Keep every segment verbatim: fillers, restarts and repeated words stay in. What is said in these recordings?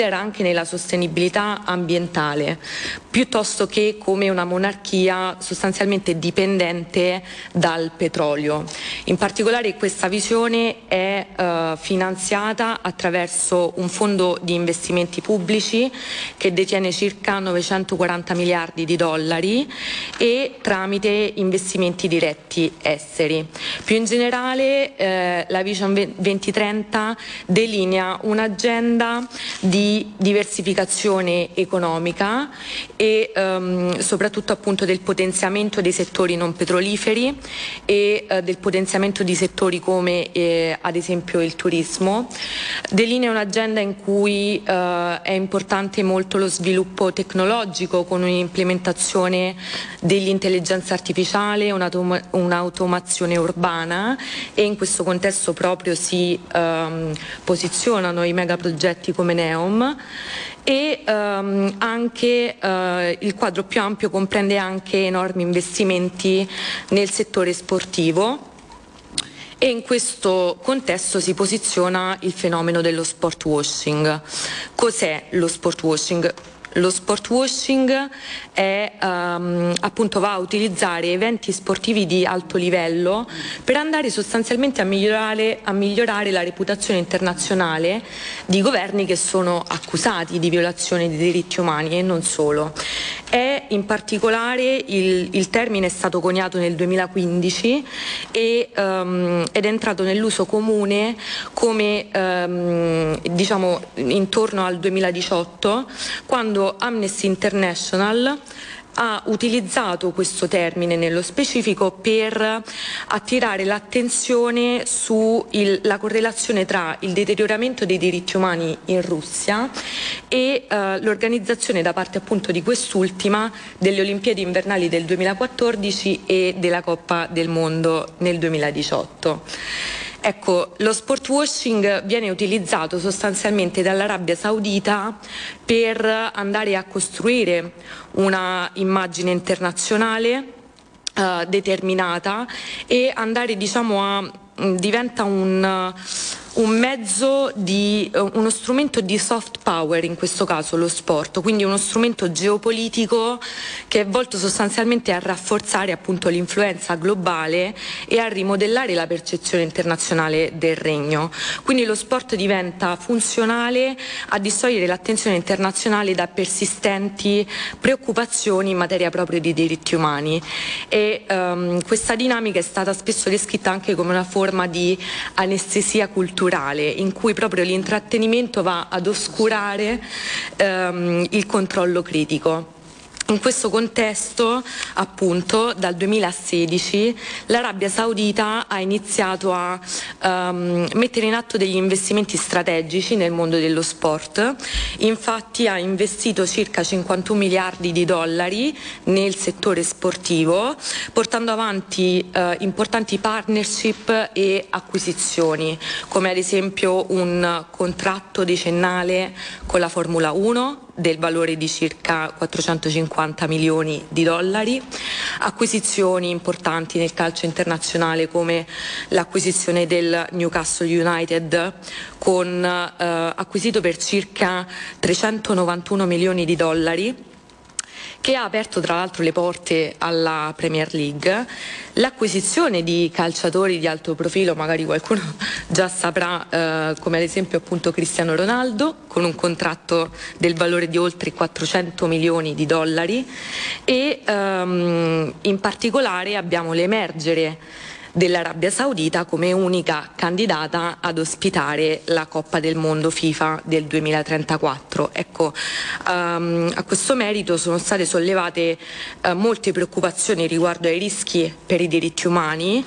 considera anche nella sostenibilità ambientale, piuttosto che come una monarchia sostanzialmente dipendente dal petrolio. In particolare questa visione è eh, finanziata attraverso un fondo di investimenti pubblici che detiene circa novecentoquaranta miliardi di dollari e tramite investimenti diretti esteri. Più in generale eh, la Vision duemilatrenta delinea un'agenda di diversificazione economica e ehm, soprattutto appunto del potenziamento dei settori non petroliferi e eh, del potenziamento di settori come eh, ad esempio il turismo. Delinea un'agenda in cui eh, è importante molto lo sviluppo tecnologico con un'implementazione dell'intelligenza artificiale, un'automazione urbana, e in questo contesto proprio si ehm, posizionano i megaprogetti come NEOM. E ehm, anche eh, il quadro più ampio comprende anche enormi investimenti nel settore sportivo, e in questo contesto si posiziona il fenomeno dello sport washing. Cos'è lo sport washing? Lo sport washing è, um, appunto, va a utilizzare eventi sportivi di alto livello per andare sostanzialmente a migliorare, a migliorare la reputazione internazionale di governi che sono accusati di violazione dei diritti umani e non solo. È in particolare il, il termine è stato coniato nel duemilaquindici e, um, ed è entrato nell'uso comune come um, diciamo intorno al duemiladiciotto, quando Amnesty International ha utilizzato questo termine nello specifico per attirare l'attenzione sulla correlazione tra il deterioramento dei diritti umani in Russia e eh, l'organizzazione da parte appunto di quest'ultima delle Olimpiadi invernali del duemilaquattordici e della Coppa del Mondo nel duemiladiciotto. Ecco, lo sport washing viene utilizzato sostanzialmente dall'Arabia Saudita per andare a costruire una immagine internazionale eh, determinata e andare, diciamo, a diventa un, un mezzo di uno strumento di soft power, in questo caso lo sport, quindi uno strumento geopolitico che è volto sostanzialmente a rafforzare appunto l'influenza globale e a rimodellare la percezione internazionale del regno. Quindi lo sport diventa funzionale a distogliere l'attenzione internazionale da persistenti preoccupazioni in materia proprio di diritti umani, e um, questa dinamica è stata spesso descritta anche come una forma di anestesia culturale, in cui proprio l'intrattenimento va ad oscurare ehm, il controllo critico. In questo contesto, appunto, dal duemilasedici l'Arabia Saudita ha iniziato a um, mettere in atto degli investimenti strategici nel mondo dello sport. Infatti ha investito circa cinquantuno miliardi di dollari nel settore sportivo, portando avanti uh, importanti partnership e acquisizioni, come ad esempio un contratto decennale con la Formula uno del valore di circa quattrocentocinquanta milioni di dollari, acquisizioni importanti nel calcio internazionale come l'acquisizione del Newcastle United, con eh, acquisito per circa trecentonovantuno milioni di dollari, che ha aperto tra l'altro le porte alla Premier League, l'acquisizione di calciatori di alto profilo, magari qualcuno già saprà, eh, come ad esempio appunto Cristiano Ronaldo, con un contratto del valore di oltre quattrocento milioni di dollari, e ehm, in particolare abbiamo l'emergere dell'Arabia Saudita come unica candidata ad ospitare la Coppa del Mondo FIFA del duemilatrentaquattro. Ecco, um, a questo merito sono state sollevate uh, molte preoccupazioni riguardo ai rischi per i diritti umani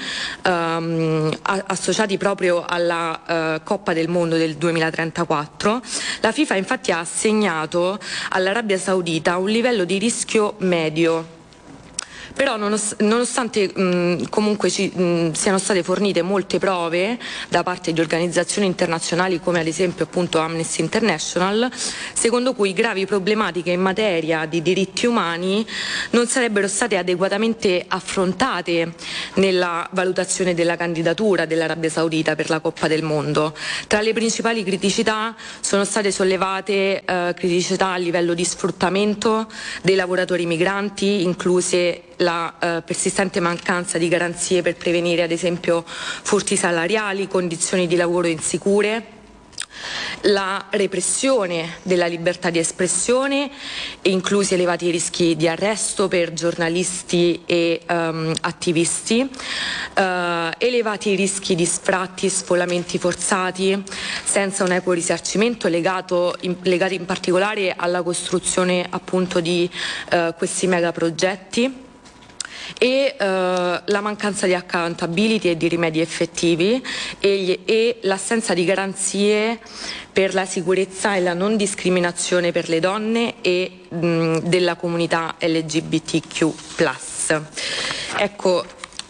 um, a- associati proprio alla uh, Coppa del Mondo del duemilatrentaquattro. La FIFA infatti ha assegnato all'Arabia Saudita un livello di rischio medio Però nonost- nonostante mh, comunque ci, mh, siano state fornite molte prove da parte di organizzazioni internazionali come ad esempio appunto Amnesty International, secondo cui gravi problematiche in materia di diritti umani non sarebbero state adeguatamente affrontate nella valutazione della candidatura dell'Arabia Saudita per la Coppa del Mondo. Tra le principali criticità sono state sollevate eh, criticità a livello di sfruttamento dei lavoratori migranti, incluse la eh, persistente mancanza di garanzie per prevenire ad esempio furti salariali, condizioni di lavoro insicure, la repressione della libertà di espressione, inclusi elevati rischi di arresto per giornalisti e um, attivisti, uh, elevati rischi di sfratti, sfollamenti forzati senza un equo risarcimento legato in, legati in particolare alla costruzione appunto di uh, questi megaprogetti, e uh, la mancanza di accountability e di rimedi effettivi e, gli, e l'assenza di garanzie per la sicurezza e la non discriminazione per le donne e mh, della comunità L G B T Q plus. Ecco,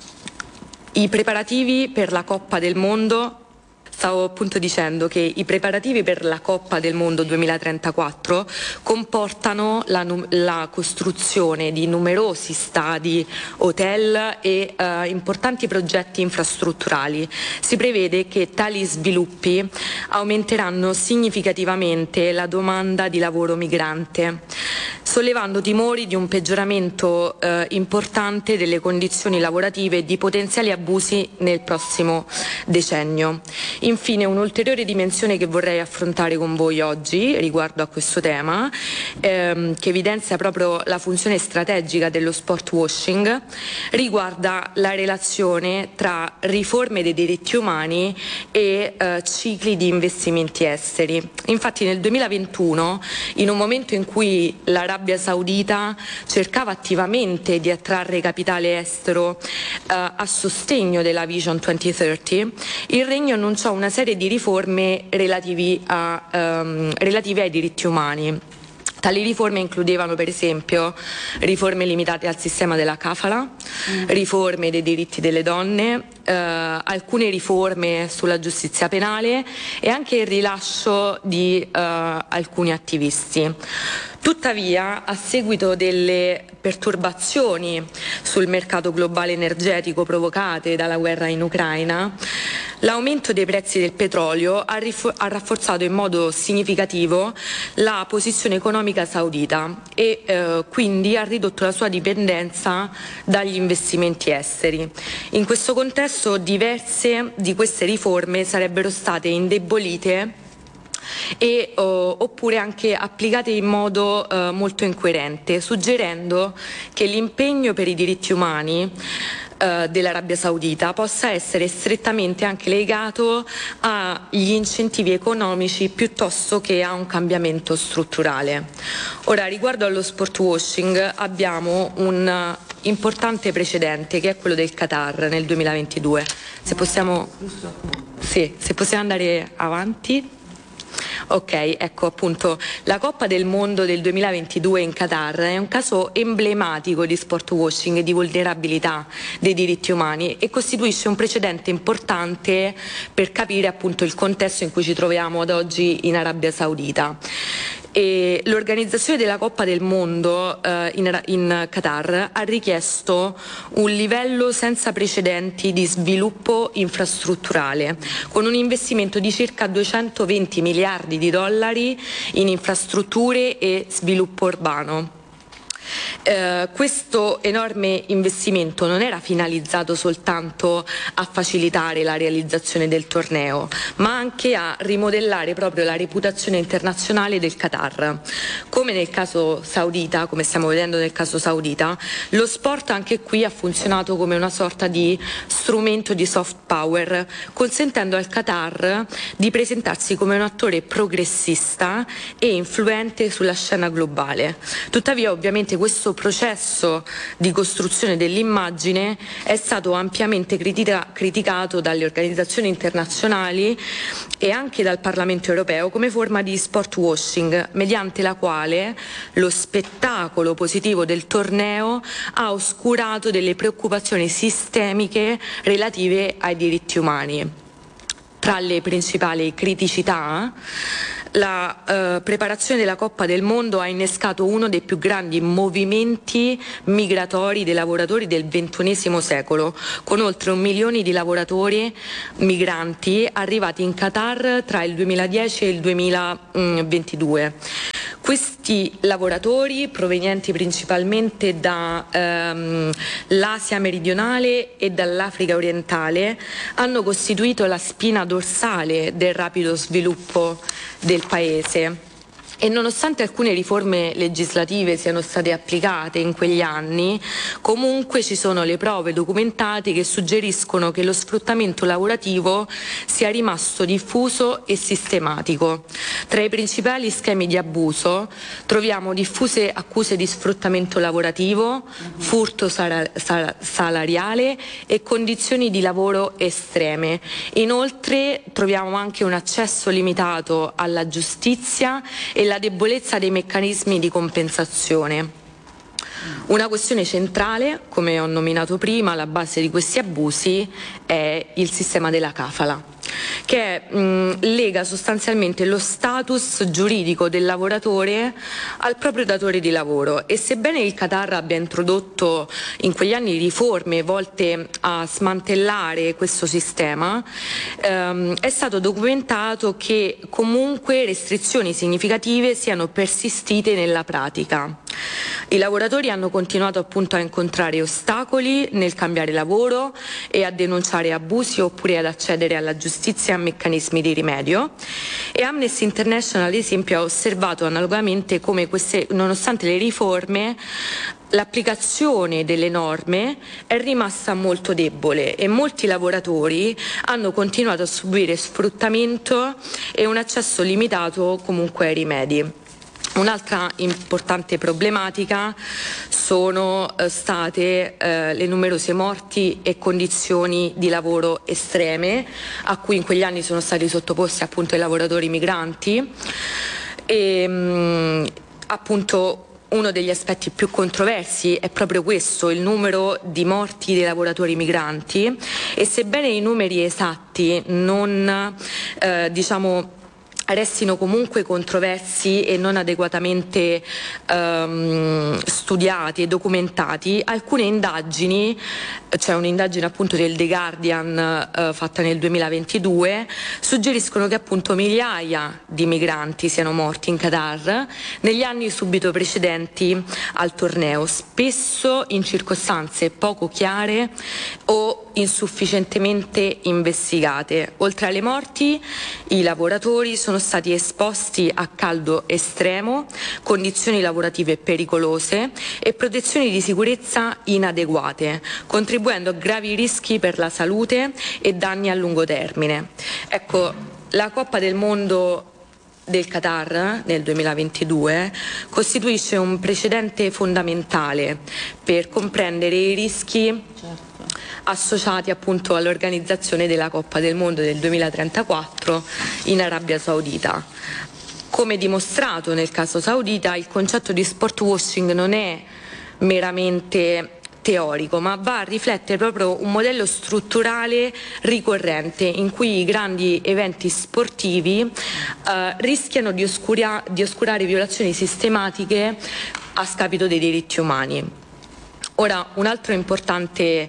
i preparativi per la Coppa del Mondo. Stavo appunto dicendo che i preparativi per la Coppa del Mondo duemilatrentaquattro comportano la, la costruzione di numerosi stadi, hotel e eh, importanti progetti infrastrutturali. Si prevede che tali sviluppi aumenteranno significativamente la domanda di lavoro migrante, sollevando timori di un peggioramento eh, importante delle condizioni lavorative e di potenziali abusi nel prossimo decennio. Infine, un'ulteriore dimensione che vorrei affrontare con voi oggi riguardo a questo tema, ehm, che evidenzia proprio la funzione strategica dello sport washing, riguarda la relazione tra riforme dei diritti umani e eh, cicli di investimenti esteri. Infatti nel duemilaventuno, in un momento in cui l'Arabia Saudita cercava attivamente di attrarre capitale estero eh, a sostegno della Vision duemilatrenta, il Regno annunciò una serie di riforme relativi a, um, relative ai diritti umani. Tali riforme includevano per esempio riforme limitate al sistema della kafala, mm. riforme dei diritti delle donne, eh, alcune riforme sulla giustizia penale e anche il rilascio di eh, alcuni attivisti. Tuttavia, a seguito delle perturbazioni sul mercato globale energetico provocate dalla guerra in Ucraina, l'aumento dei prezzi del petrolio ha, ha rafforzato in modo significativo la posizione economica saudita e eh, quindi ha ridotto la sua dipendenza dagli investimenti esteri. In questo contesto diverse di queste riforme sarebbero state indebolite e oh, oppure anche applicate in modo eh, molto incoerente, suggerendo che l'impegno per i diritti umani eh, dell'Arabia Saudita possa essere strettamente anche legato agli incentivi economici piuttosto che a un cambiamento strutturale. Ora, riguardo allo sport washing, abbiamo un importante precedente che è quello del Qatar nel duemilaventidue. Se possiamo, sì, se possiamo andare avanti. Ok, ecco appunto, la Coppa del Mondo del duemilaventidue in Qatar è un caso emblematico di sport washing e di vulnerabilità dei diritti umani e costituisce un precedente importante per capire appunto il contesto in cui ci troviamo ad oggi in Arabia Saudita. E l'organizzazione della Coppa del Mondo eh, in, in Qatar ha richiesto un livello senza precedenti di sviluppo infrastrutturale, con un investimento di circa duecentoventi miliardi di dollari in infrastrutture e sviluppo urbano. Eh, questo enorme investimento non era finalizzato soltanto a facilitare la realizzazione del torneo, ma anche a rimodellare proprio la reputazione internazionale del Qatar. Come nel caso saudita, come stiamo vedendo nel caso saudita, lo sport anche qui ha funzionato come una sorta di strumento di soft power, consentendo al Qatar di presentarsi come un attore progressista e influente sulla scena globale. Tuttavia, ovviamente, questo questo processo di costruzione dell'immagine è stato ampiamente critica, criticato dalle organizzazioni internazionali e anche dal Parlamento europeo come forma di sport washing, mediante la quale lo spettacolo positivo del torneo ha oscurato delle preoccupazioni sistemiche relative ai diritti umani. Tra le principali criticità, la eh, preparazione della Coppa del Mondo ha innescato uno dei più grandi movimenti migratori dei lavoratori del ventunesimo secolo, con oltre un milione di lavoratori migranti arrivati in Qatar tra il duemiladieci e il duemilaventidue. Questi lavoratori, provenienti principalmente dall'Asia ehm, meridionale e dall'Africa orientale, hanno costituito la spina dorsale del rapido sviluppo del Paese. E nonostante alcune riforme legislative siano state applicate in quegli anni, comunque ci sono le prove documentate che suggeriscono che lo sfruttamento lavorativo sia rimasto diffuso e sistematico. Tra i principali schemi di abuso troviamo diffuse accuse di sfruttamento lavorativo, furto salariale e condizioni di lavoro estreme. Inoltre troviamo anche un accesso limitato alla giustizia e la debolezza dei meccanismi di compensazione. Una questione centrale, come ho nominato prima, alla base di questi abusi è il sistema della kafala, che mh, lega sostanzialmente lo status giuridico del lavoratore al proprio datore di lavoro, e sebbene il Qatar abbia introdotto in quegli anni riforme volte a smantellare questo sistema, ehm, è stato documentato che comunque restrizioni significative siano persistite nella pratica. I lavoratori hanno continuato appunto a incontrare ostacoli nel cambiare lavoro e a denunciare abusi oppure ad accedere alla giustizia e a meccanismi di rimedio, e Amnesty International ad esempio ha osservato analogamente come queste, nonostante le riforme, l'applicazione delle norme è rimasta molto debole e molti lavoratori hanno continuato a subire sfruttamento e un accesso limitato comunque ai rimedi. Un'altra importante problematica sono eh, state eh, le numerose morti e condizioni di lavoro estreme a cui in quegli anni sono stati sottoposti appunto i lavoratori migranti, e mh, appunto uno degli aspetti più controversi è proprio questo, il numero di morti dei lavoratori migranti, e sebbene i numeri esatti non eh, diciamo restino comunque controversi e non adeguatamente ehm, studiati e documentati, alcune indagini, c'è un'indagine appunto del The Guardian eh, fatta nel duemilaventidue, suggeriscono che appunto migliaia di migranti siano morti in Qatar negli anni subito precedenti al torneo, spesso in circostanze poco chiare o insufficientemente investigate. Oltre alle morti, i lavoratori sono stati esposti a caldo estremo, condizioni lavorative pericolose e protezioni di sicurezza inadeguate, contribuendo a gravi rischi per la salute e danni a lungo termine. Ecco, la Coppa del Mondo del Qatar nel duemilaventidue costituisce un precedente fondamentale per comprendere i rischi associati appunto all'organizzazione della Coppa del Mondo del duemilatrentaquattro in Arabia Saudita. Come dimostrato nel caso saudita, il concetto di sport washing non è meramente teorico, ma va a riflettere proprio un modello strutturale ricorrente in cui i grandi eventi sportivi eh, rischiano di, oscuria, di oscurare violazioni sistematiche a scapito dei diritti umani. Ora, un altro importante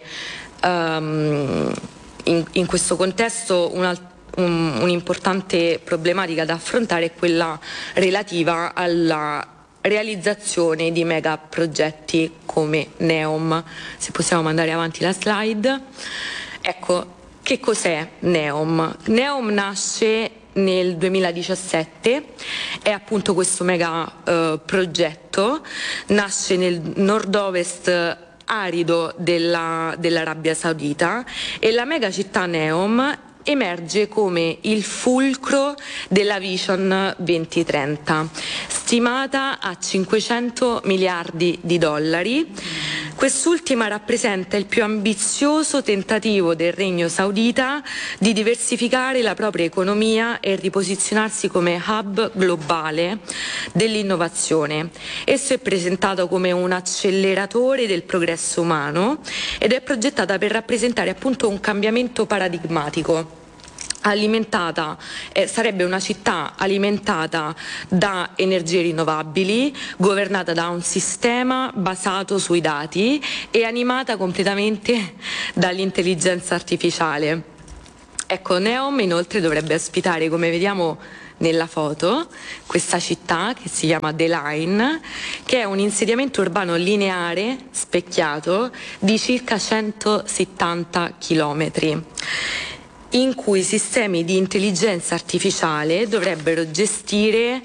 um, in, in questo contesto un altro un, un'importante problematica da affrontare è quella relativa alla realizzazione di mega progetti come NEOM. Se possiamo mandare avanti la slide. Ecco, che cos'è NEOM? NEOM nasce nel duemiladiciassette, è appunto questo mega eh, progetto, nasce nel nord-ovest arido della, dell'Arabia Saudita, e la mega città NEOM emerge come il fulcro della Vision duemilatrenta, stimata a cinquecento miliardi di dollari. Quest'ultima rappresenta il più ambizioso tentativo del Regno Saudita di diversificare la propria economia e riposizionarsi come hub globale dell'innovazione. Esso è presentato come un acceleratore del progresso umano ed è progettata per rappresentare appunto un cambiamento paradigmatico. Alimentata, eh, sarebbe una città alimentata da energie rinnovabili, governata da un sistema basato sui dati e animata completamente dall'intelligenza artificiale. Ecco, Neom inoltre dovrebbe ospitare, come vediamo nella foto, questa città che si chiama The Line, che è un insediamento urbano lineare specchiato di circa centosettanta chilometri, in cui i sistemi di intelligenza artificiale dovrebbero gestire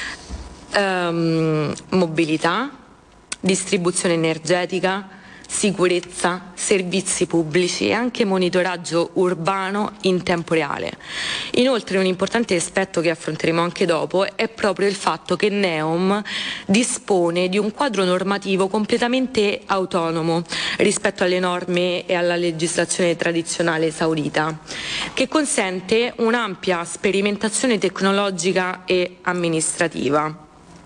um, mobilità, distribuzione energetica, sicurezza, servizi pubblici e anche monitoraggio urbano in tempo reale. Inoltre un importante aspetto che affronteremo anche dopo è proprio il fatto che Neom dispone di un quadro normativo completamente autonomo rispetto alle norme e alla legislazione tradizionale saudita, che consente un'ampia sperimentazione tecnologica e amministrativa.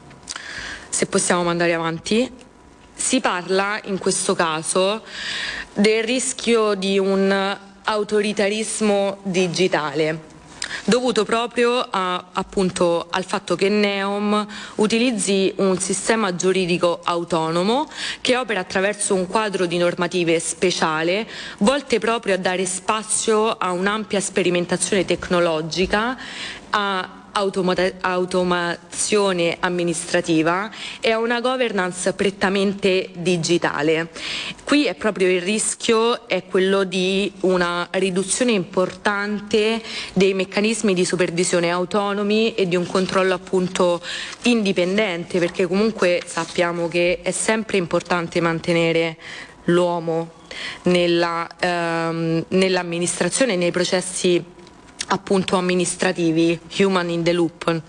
Se possiamo andare avanti. Si parla in questo caso del rischio di un autoritarismo digitale, dovuto proprio a, appunto, al fatto che Neom utilizzi un sistema giuridico autonomo che opera attraverso un quadro di normative speciale volte proprio a dare spazio a un'ampia sperimentazione tecnologica, a automazione amministrativa e a una governance prettamente digitale. Qui è proprio il rischio è quello di una riduzione importante dei meccanismi di supervisione autonomi e di un controllo appunto indipendente, perché comunque sappiamo che è sempre importante mantenere l'uomo nella, ehm, nell'amministrazione e nei processi appunto amministrativi, human in the loop.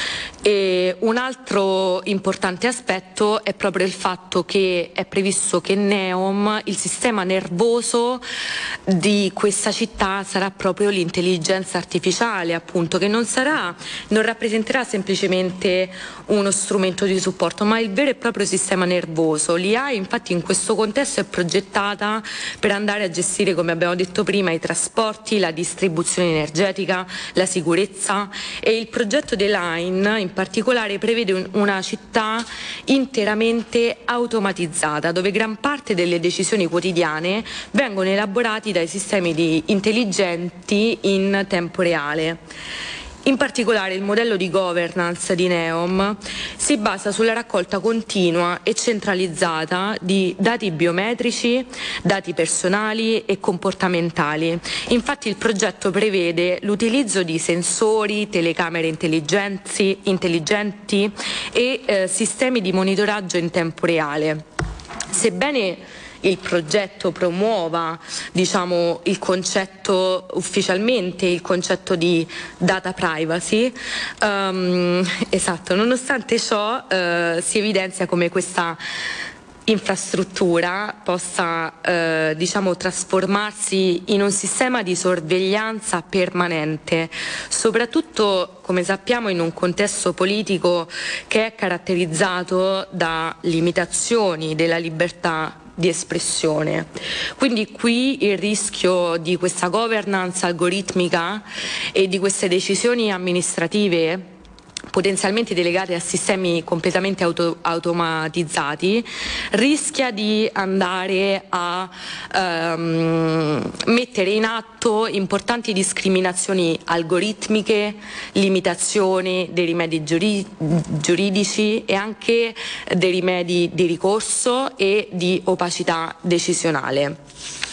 E un altro importante aspetto è proprio il fatto che è previsto che Neom, il sistema nervoso di questa città sarà proprio l'intelligenza artificiale, appunto, che non sarà, non rappresenterà semplicemente uno strumento di supporto, ma il vero e proprio sistema nervoso. L'I A infatti in questo contesto è progettata per andare a gestire, come abbiamo detto prima, i trasporti, la distribuzione energetica, la sicurezza, e il progetto The Line in particolare prevede una città interamente automatizzata, dove gran parte delle decisioni quotidiane vengono elaborate dai sistemi di intelligenti in tempo reale. In particolare il modello di governance di Neom si basa sulla raccolta continua e centralizzata di dati biometrici, dati personali e comportamentali. Infatti il progetto prevede l'utilizzo di sensori, telecamere intelligenti, intelligenti e eh, sistemi di monitoraggio in tempo reale. Sebbene il progetto promuova, diciamo, il concetto ufficialmente, il concetto di data privacy, um, esatto, nonostante ciò uh, si evidenzia come questa infrastruttura possa eh, diciamo trasformarsi in un sistema di sorveglianza permanente, soprattutto, come sappiamo, in un contesto politico che è caratterizzato da limitazioni della libertà di espressione. Quindi qui il rischio di questa governance algoritmica e di queste decisioni amministrative potenzialmente delegate a sistemi completamente auto, automatizzati rischia di andare a ehm, mettere in atto importanti discriminazioni algoritmiche, limitazioni dei rimedi giuri, giuridici e anche dei rimedi di ricorso e di opacità decisionale.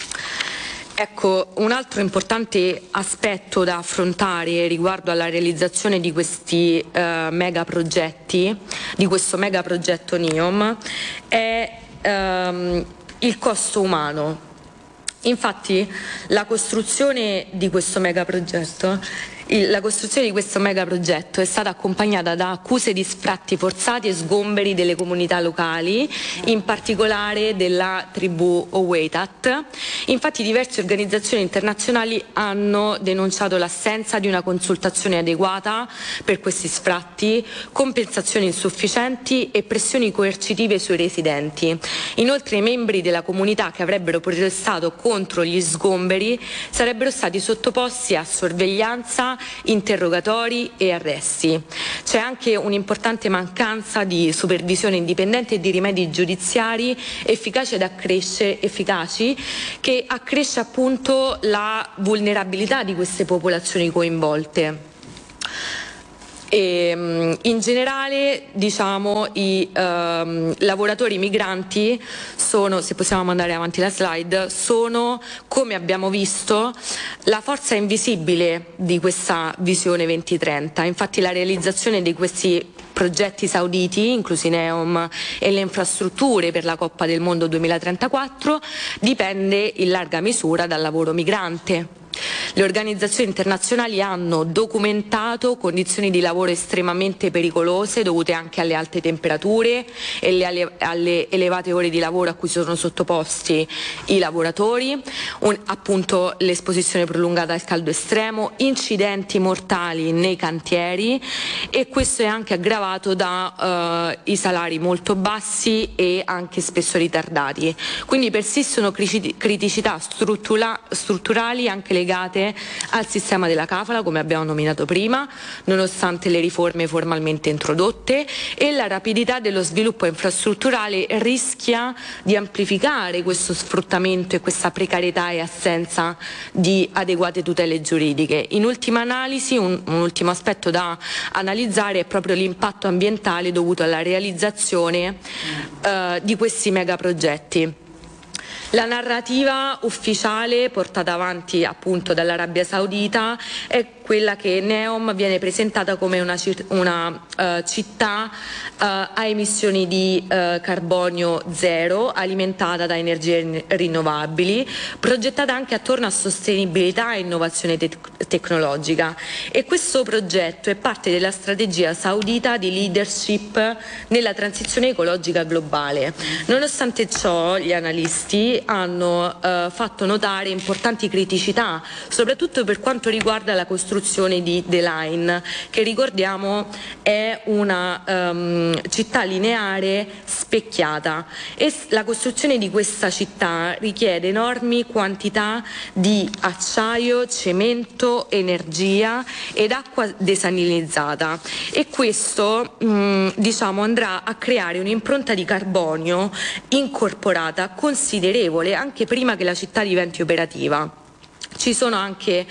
Ecco, un altro importante aspetto da affrontare riguardo alla realizzazione di questi eh, mega progetti, di questo mega progetto Neom, è ehm, il costo umano. Infatti la costruzione di questo megaprogetto La costruzione di questo megaprogetto è stata accompagnata da accuse di sfratti forzati e sgomberi delle comunità locali, in particolare della tribù Oweitat. Infatti diverse organizzazioni internazionali hanno denunciato l'assenza di una consultazione adeguata per questi sfratti, compensazioni insufficienti e pressioni coercitive sui residenti. Inoltre i membri della comunità che avrebbero protestato contro gli sgomberi sarebbero stati sottoposti a sorveglianza, interrogatori e arresti. C'è anche un'importante mancanza di supervisione indipendente e di rimedi giudiziari efficaci ed accresce, efficaci che accresce appunto la vulnerabilità di queste popolazioni coinvolte. E, in generale, diciamo, i ehm, lavoratori migranti sono, se possiamo mandare avanti la slide, sono, come abbiamo visto, la forza invisibile di questa visione duemilatrenta. Infatti la realizzazione di questi progetti sauditi, inclusi NEOM e le infrastrutture per la Coppa del Mondo duemilatrentaquattro, dipende in larga misura dal lavoro migrante. Le organizzazioni internazionali hanno documentato condizioni di lavoro estremamente pericolose dovute anche alle alte temperature e alle, alle elevate ore di lavoro a cui sono sottoposti i lavoratori, un, appunto l'esposizione prolungata al caldo estremo, incidenti mortali nei cantieri, e questo è anche aggravato da eh, i salari molto bassi e anche spesso ritardati. Quindi persistono criticità struttura, strutturali anche legate al sistema della kafala, come abbiamo nominato prima, nonostante le riforme formalmente introdotte, e la rapidità dello sviluppo infrastrutturale rischia di amplificare questo sfruttamento e questa precarietà e assenza di adeguate tutele giuridiche. In ultima analisi, un, un ultimo aspetto da analizzare è proprio l'impatto ambientale dovuto alla realizzazione eh, di questi megaprogetti. La narrativa ufficiale portata avanti appunto dall'Arabia Saudita è quella che NEOM viene presentata come una, una uh, città uh, a emissioni di uh, carbonio zero, alimentata da energie rinnovabili, progettata anche attorno a sostenibilità e innovazione te tecnologica. E questo progetto è parte della strategia saudita di leadership nella transizione ecologica globale. Nonostante ciò, gli analisti hanno uh, fatto notare importanti criticità, soprattutto per quanto riguarda la costruzione di The Line, che ricordiamo è una um, città lineare specchiata, e la costruzione di questa città richiede enormi quantità di acciaio, cemento, energia ed acqua desalinizzata, e questo mh, diciamo andrà a creare un'impronta di carbonio incorporata considerevole anche prima che la città diventi operativa. Ci sono anche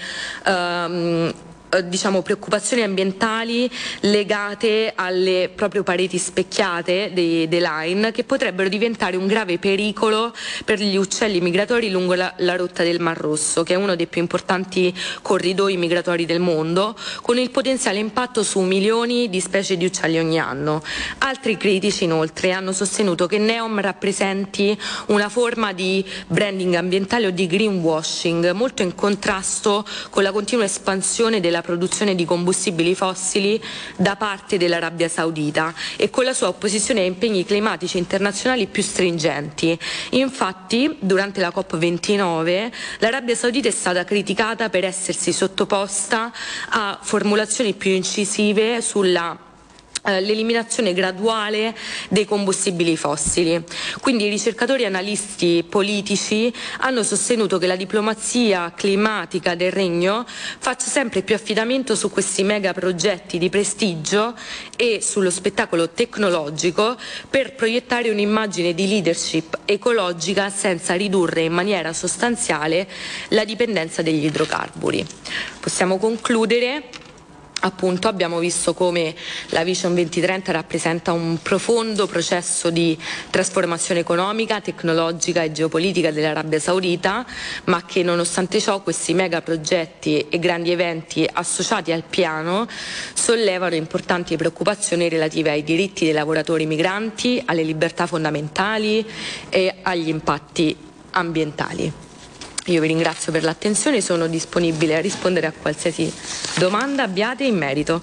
um, diciamo preoccupazioni ambientali legate alle proprio pareti specchiate dei, dei line, che potrebbero diventare un grave pericolo per gli uccelli migratori lungo la, la rotta del Mar Rosso, che è uno dei più importanti corridoi migratori del mondo, con il potenziale impatto su milioni di specie di uccelli ogni anno. Altri critici inoltre hanno sostenuto che NEOM rappresenti una forma di branding ambientale o di greenwashing, molto in contrasto con la continua espansione della produzione di combustibili fossili da parte dell'Arabia Saudita e con la sua opposizione a impegni climatici internazionali più stringenti. Infatti, durante la COP ventinove, l'Arabia Saudita è stata criticata per essersi sottoposta a formulazioni più incisive sulla l'eliminazione graduale dei combustibili fossili. Quindi i ricercatori e analisti politici hanno sostenuto che la diplomazia climatica del Regno faccia sempre più affidamento su questi megaprogetti di prestigio e sullo spettacolo tecnologico per proiettare un'immagine di leadership ecologica senza ridurre in maniera sostanziale la dipendenza degli idrocarburi. Possiamo concludere. Appunto abbiamo visto come la Vision duemilatrenta rappresenta un profondo processo di trasformazione economica, tecnologica e geopolitica dell'Arabia Saudita, ma che nonostante ciò questi megaprogetti e grandi eventi associati al piano sollevano importanti preoccupazioni relative ai diritti dei lavoratori migranti, alle libertà fondamentali e agli impatti ambientali. Io vi ringrazio per l'attenzione, sono disponibile a rispondere a qualsiasi domanda abbiate in merito.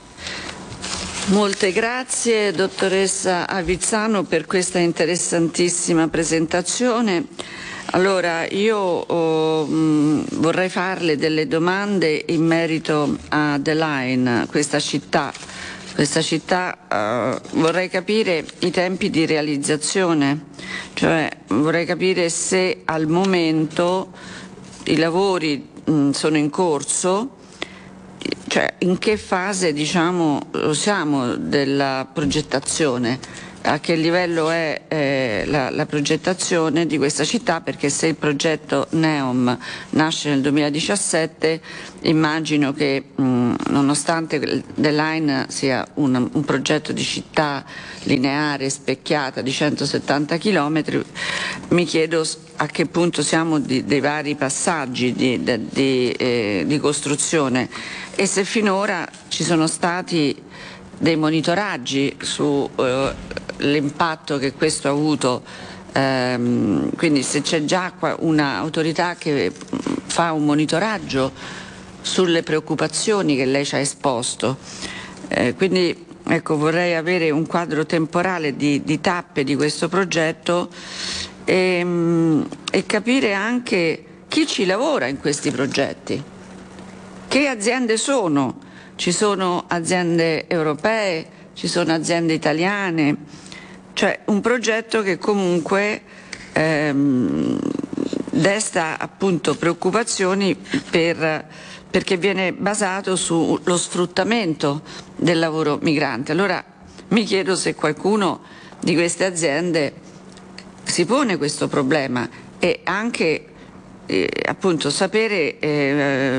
Molte grazie dottoressa Avizzano per questa interessantissima presentazione. Allora io oh, mh, vorrei farle delle domande in merito a The Line, questa città. Questa città uh, vorrei capire i tempi di realizzazione, cioè vorrei capire se al momento i lavori mh, sono in corso, cioè in che fase diciamo siamo della progettazione, a che livello è eh, la, la progettazione di questa città, perché se il progetto NEOM nasce nel duemiladiciassette immagino che mh, nonostante The Line sia un, un progetto di città lineare specchiata di centosettanta chilometri, mi chiedo a che punto siamo di, dei vari passaggi di, di, di, eh, di costruzione e se finora ci sono stati dei monitoraggi sull'impatto eh, che questo ha avuto, ehm, quindi se c'è già un'autorità che fa un monitoraggio sulle preoccupazioni che lei ci ha esposto. Eh, quindi ecco, vorrei avere un quadro temporale di, di tappe di questo progetto e, mh, e capire anche chi ci lavora in questi progetti, che aziende sono. Ci sono aziende europee, ci sono aziende italiane, cioè un progetto che comunque ehm, desta appunto preoccupazioni per, perché viene basato sullo sfruttamento del lavoro migrante. Allora mi chiedo se qualcuno di queste aziende si pone questo problema e anche eh, appunto sapere eh,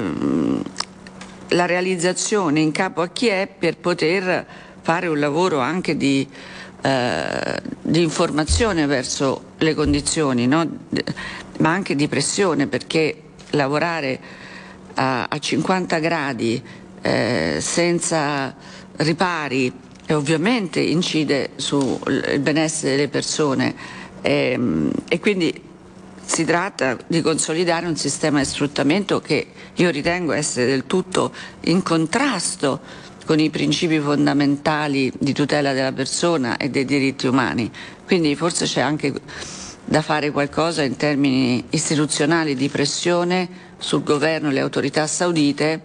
la realizzazione in capo a chi è per poter fare un lavoro anche di, eh, di informazione verso le condizioni, no? Ma anche di pressione, perché lavorare a, a cinquanta gradi eh, senza ripari e ovviamente incide sul benessere delle persone e, e quindi si tratta di consolidare un sistema di sfruttamento che io ritengo essere del tutto in contrasto con i principi fondamentali di tutela della persona e dei diritti umani. Quindi forse c'è anche da fare qualcosa in termini istituzionali di pressione sul governo e le autorità saudite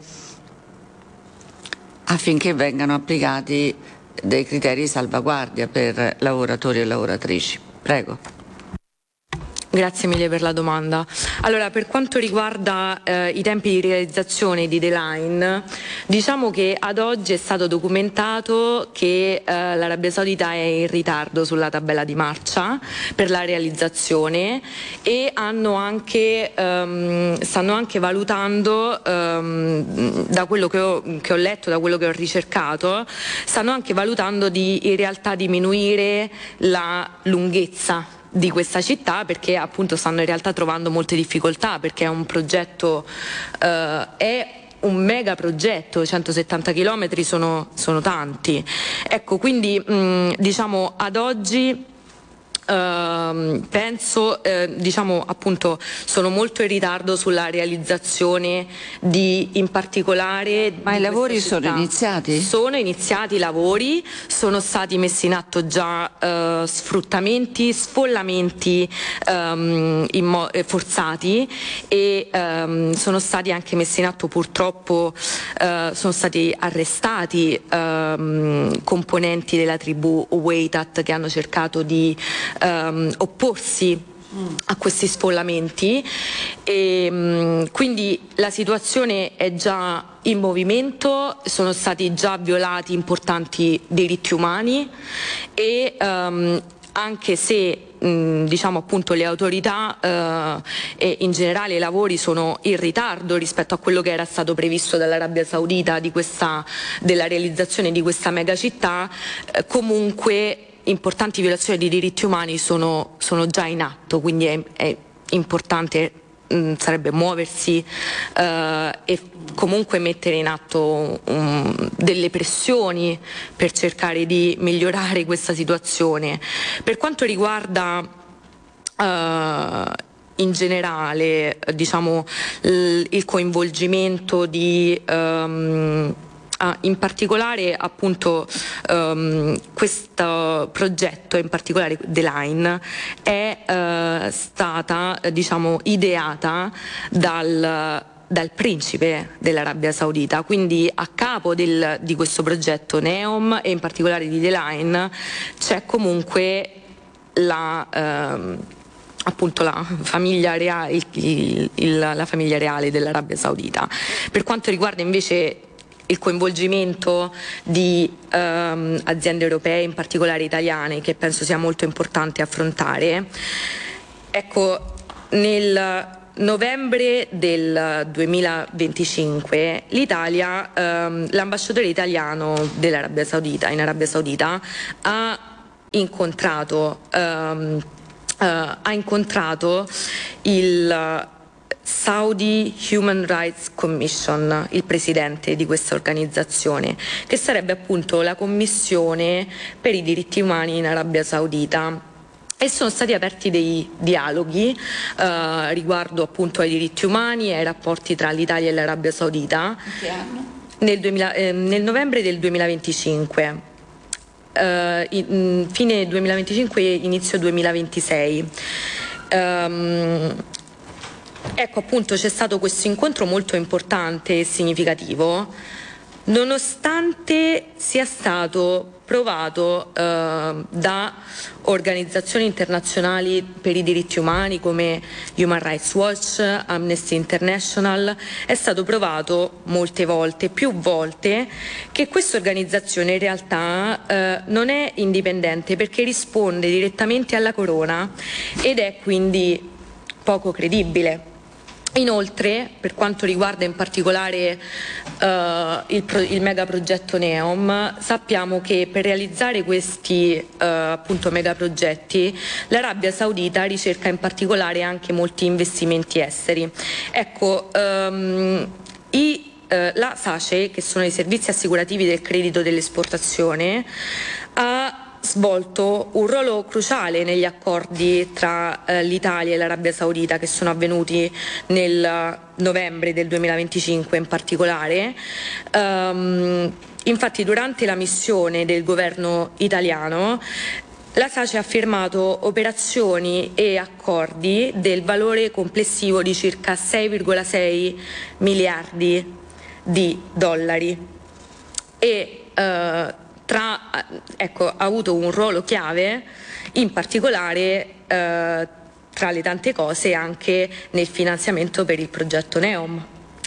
affinché vengano applicati dei criteri di salvaguardia per lavoratori e lavoratrici. Prego. Grazie mille per la domanda. Allora, per quanto riguarda eh, i tempi di realizzazione di The Line, diciamo che ad oggi è stato documentato che eh, l'Arabia Saudita è in ritardo sulla tabella di marcia per la realizzazione e hanno anche, ehm, stanno anche valutando, ehm, da quello che ho, che ho letto, da quello che ho ricercato, stanno anche valutando di in realtà diminuire la lunghezza di questa città, perché appunto stanno in realtà trovando molte difficoltà, perché è un progetto, eh, è un mega progetto, centosettanta chilometri sono, sono tanti. Ecco, quindi mh, diciamo ad oggi Uh, penso, eh, diciamo appunto, sono molto in ritardo sulla realizzazione di, in particolare. Ma i lavori sono iniziati? Sono iniziati i lavori, sono stati messi in atto già uh, sfruttamenti, sfollamenti um, immo- forzati e um, sono stati anche messi in atto purtroppo, uh, sono stati arrestati um, componenti della tribù Waitat che hanno cercato di Um, opporsi a questi sfollamenti e um, quindi la situazione è già in movimento, sono stati già violati importanti diritti umani e um, anche se mh, diciamo appunto le autorità eh, e in generale i lavori sono in ritardo rispetto a quello che era stato previsto dall'Arabia Saudita di questa, della realizzazione di questa megacittà, eh, comunque importanti violazioni di diritti umani sono, sono già in atto, quindi è, è importante, mh, sarebbe muoversi eh, e comunque mettere in atto um, delle pressioni per cercare di migliorare questa situazione. Per quanto riguarda uh, in generale, diciamo, l- il coinvolgimento di um, Ah, in particolare appunto um, questo progetto, in particolare The Line, è uh, stata diciamo ideata dal dal principe dell'Arabia Saudita, quindi a capo del, di questo progetto NEOM e in particolare di The Line c'è comunque la ehm, appunto la famiglia reale, il, il, il, la famiglia reale dell'Arabia Saudita. Per quanto riguarda invece il coinvolgimento di ehm, aziende europee, in particolare italiane, che penso sia molto importante affrontare, ecco, nel novembre del duemilaventicinque l'Italia, ehm, l'ambasciatore italiano dell'Arabia Saudita in Arabia Saudita ha incontrato ehm, eh, ha incontrato il Saudi Human Rights Commission, il presidente di questa organizzazione, che sarebbe appunto la commissione per i diritti umani in Arabia Saudita. E sono stati aperti dei dialoghi eh, riguardo appunto ai diritti umani e ai rapporti tra l'Italia e l'Arabia Saudita. In che anno? Nel, duemila, eh, nel novembre del duemilaventicinque, eh, in, fine duemilaventicinque, inizio duemilaventisei. Um, ecco appunto c'è stato questo incontro molto importante e significativo, nonostante sia stato provato eh, da organizzazioni internazionali per i diritti umani come Human Rights Watch, Amnesty International, è stato provato molte volte, più volte, che questa organizzazione in realtà eh, non è indipendente perché risponde direttamente alla corona ed è quindi poco credibile. Inoltre, per quanto riguarda in particolare uh, il, pro- il megaprogetto NEOM, sappiamo che per realizzare questi uh, appunto megaprogetti l'Arabia Saudita ricerca in particolare anche molti investimenti esteri. Ecco, um, i, uh, la SACE, che sono i servizi assicurativi del credito dell'esportazione, ha svolto un ruolo cruciale negli accordi tra eh, l'Italia e l'Arabia Saudita che sono avvenuti nel novembre del duemilaventicinque in particolare. Um, infatti durante la missione del governo italiano la SACE ha firmato operazioni e accordi del valore complessivo di circa sei virgola sei miliardi di dollari e uh, Tra, ecco, ha avuto un ruolo chiave, in particolare eh, tra le tante cose anche nel finanziamento per il progetto NEOM.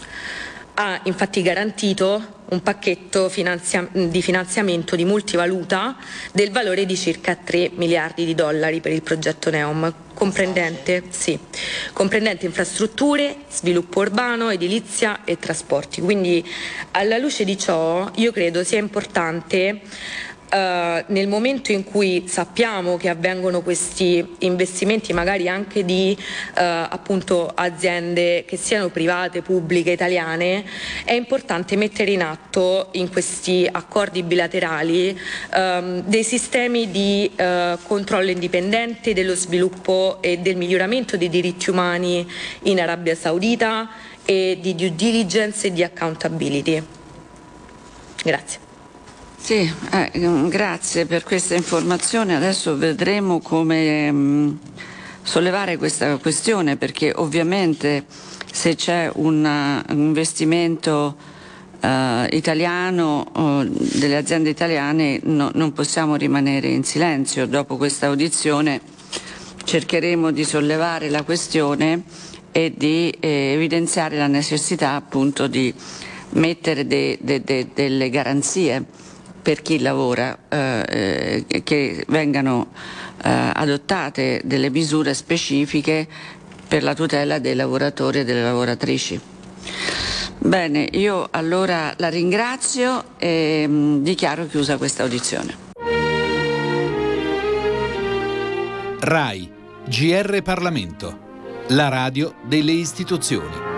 Ha infatti garantito un pacchetto finanzia- di finanziamento di multivaluta del valore di circa tre miliardi di dollari per il progetto NEOM, comprendente, sì, comprendente infrastrutture, sviluppo urbano, edilizia e trasporti. Quindi alla luce di ciò io credo sia importante Uh, nel momento in cui sappiamo che avvengono questi investimenti magari anche di uh, appunto aziende che siano private, pubbliche, italiane, è importante mettere in atto in questi accordi bilaterali um, dei sistemi di uh, controllo indipendente dello sviluppo e del miglioramento dei diritti umani in Arabia Saudita e di due diligence e di accountability. Grazie. Sì, eh, grazie per questa informazione. Adesso vedremo come mh, sollevare questa questione, perché ovviamente se c'è un, un investimento uh, italiano, uh, delle aziende italiane, no, non possiamo rimanere in silenzio. Dopo questa audizione cercheremo di sollevare la questione e di eh, evidenziare la necessità appunto di mettere de, de, de, delle garanzie per chi lavora, eh, che vengano eh, adottate delle misure specifiche per la tutela dei lavoratori e delle lavoratrici. Bene, io allora la ringrazio e mh, dichiaro chiusa questa audizione. RAI, G R Parlamento, la radio delle istituzioni.